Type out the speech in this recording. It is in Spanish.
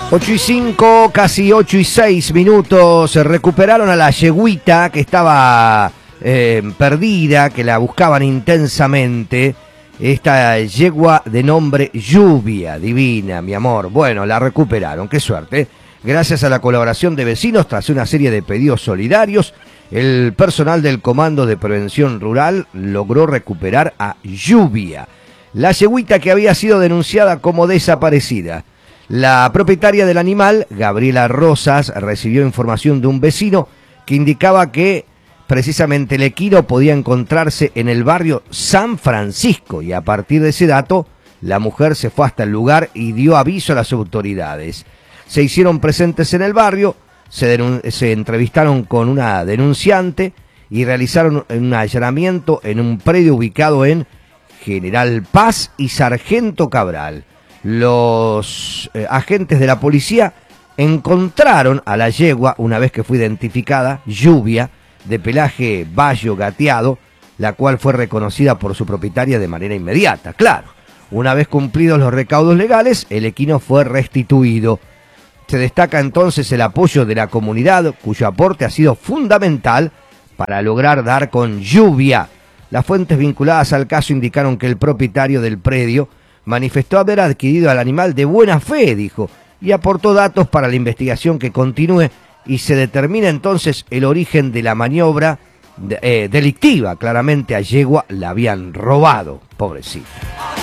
8:05, casi 8:06. Se recuperaron a la yeguita que estaba perdida, que la buscaban intensamente. Esta yegua de nombre Lluvia, divina, mi amor. Bueno, la recuperaron, qué suerte. Gracias a la colaboración de vecinos, tras una serie de pedidos solidarios, el personal del Comando de Prevención Rural logró recuperar a Lluvia, la yeguita que había sido denunciada como desaparecida. La propietaria del animal, Gabriela Rosas, recibió información de un vecino que indicaba que precisamente el equino podía encontrarse en el barrio San Francisco, y a partir de ese dato, la mujer se fue hasta el lugar y dio aviso a las autoridades. Se hicieron presentes en el barrio, se entrevistaron con una denunciante y realizaron un allanamiento en un predio ubicado en General Paz y Sargento Cabral. Los agentes de la policía encontraron a la yegua una vez que fue identificada, Lluvia, de pelaje bayo gateado, la cual fue reconocida por su propietaria de manera inmediata. Claro, una vez cumplidos los recaudos legales, el equino fue restituido. Se destaca entonces el apoyo de la comunidad, cuyo aporte ha sido fundamental para lograr dar con Lluvia. Las fuentes vinculadas al caso indicaron que el propietario del predio manifestó haber adquirido al animal de buena fe, dijo, y aportó datos para la investigación que continúe y se determina entonces el origen de la maniobra delictiva. Claramente a yegua la habían robado, pobrecito.